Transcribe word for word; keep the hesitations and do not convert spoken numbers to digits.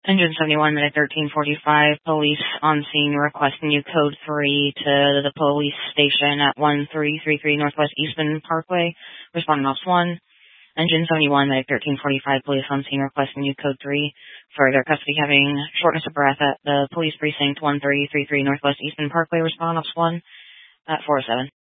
Engine seventy-one, minute thirteen forty-five, police on scene requesting you code three to the police station at one three three three Northwest Eastman Parkway. Responding Ops one. Engine seventy-one, minute thirteen forty-five, police on scene requesting you code three for their custody having shortness of breath at the police precinct one three three three Northwest Eastman Parkway. Responding Ops one at four oh seven.